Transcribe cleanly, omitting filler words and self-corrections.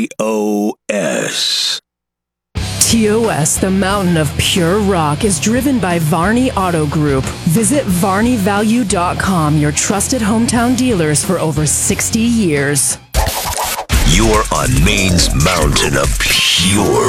TOS. TOS, the mountain of pure rock, is driven by Varney Auto Group. Visit VarneyValue.com, your trusted hometown dealers for over 60 years. You're on Maine's mountain of pure